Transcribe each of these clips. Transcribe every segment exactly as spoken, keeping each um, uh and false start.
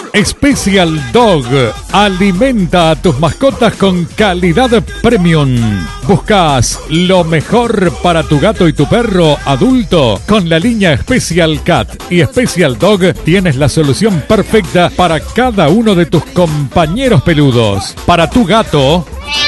Special Dog. Alimenta a tus mascotas con calidad premium. ¿Buscas lo mejor para tu gato y tu perro adulto? Con la línea Special Cat y Special Dog tienes la solución perfecta para cada uno de tus compañeros peludos. Para tu gato,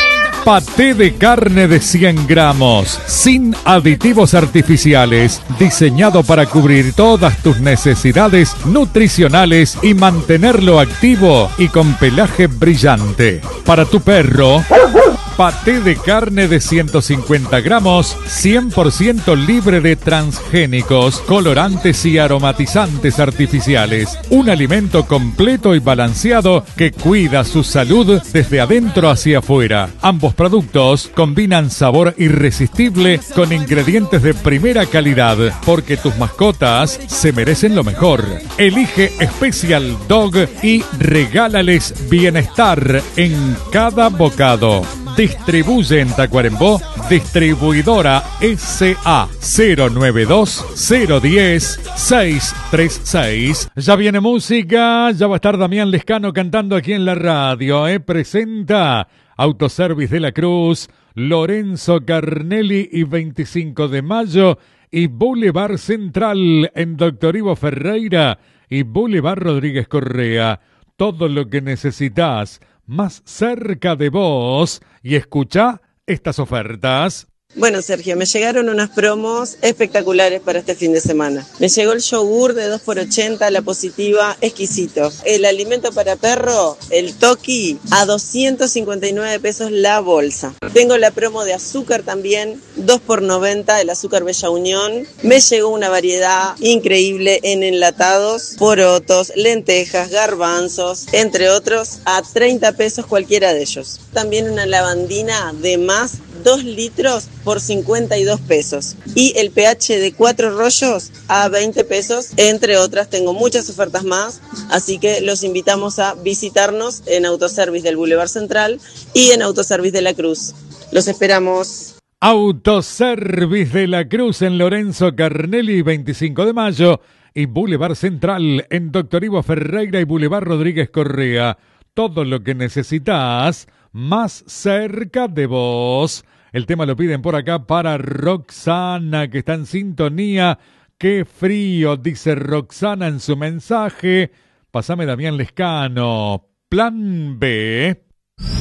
paté de carne de cien gramos, sin aditivos artificiales, diseñado para cubrir todas tus necesidades nutricionales y mantenerlo activo y con pelaje brillante. Para tu perro, paté de carne de ciento cincuenta gramos, cien por ciento libre de transgénicos, colorantes y aromatizantes artificiales. Un alimento completo y balanceado que cuida su salud desde adentro hacia afuera. Ambos productos combinan sabor irresistible con ingredientes de primera calidad, porque tus mascotas se merecen lo mejor. Elige Special Dog y regálales bienestar en cada bocado. Distribuye en Tacuarembó, distribuidora S A cero nueve dos cero uno cero seis tres seis. Ya viene música, ya va a estar Damián Lescano cantando aquí en la radio, ¿eh? Presenta Autoservice de la Cruz, Lorenzo Carnelli y veinticinco de mayo y Boulevard Central en Doctor Ivo Ferreira y Boulevard Rodríguez Correa. Todo lo que necesitas más cerca de vos y escucha estas ofertas. Bueno, Sergio, me llegaron unas promos espectaculares para este fin de semana. Me llegó el yogur de dos por ochenta, la Positiva, exquisito. El alimento para perro, el Toki, a doscientos cincuenta y nueve pesos la bolsa. Tengo la promo de azúcar también, dos por noventa, el azúcar Bella Unión. Me llegó una variedad increíble en enlatados, porotos, lentejas, garbanzos, entre otros, a treinta pesos cualquiera de ellos. También una lavandina de más, dos litros por cincuenta y dos pesos. Y el pH de cuatro rollos a veinte pesos, entre otras. Tengo muchas ofertas más, así que los invitamos a visitarnos en Autoservice del Boulevard Central y en Autoservice de la Cruz. Los esperamos. Autoservice de la Cruz en Lorenzo Carnelli, veinticinco de mayo, y Boulevard Central en Doctor Ivo Ferreira y Boulevard Rodríguez Correa. Todo lo que necesitas más cerca de vos. El tema lo piden por acá para Roxana, que está en sintonía. ¡Qué frío!, dice Roxana en su mensaje. Pásame Damián Lescano. Plan B.